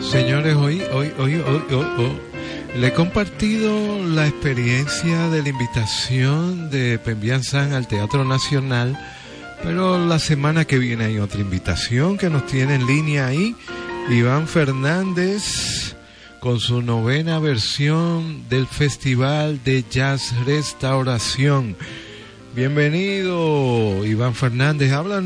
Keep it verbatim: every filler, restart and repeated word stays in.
Señores, hoy, hoy, hoy, hoy, hoy, hoy le he compartido la experiencia de la invitación de Pembian San al Teatro Nacional, pero la semana que viene hay otra invitación que nos tiene en línea ahí, Iván Fernández, con su novena versión del Festival de Jazz Restauración. Bienvenido, Iván Fernández, háblanos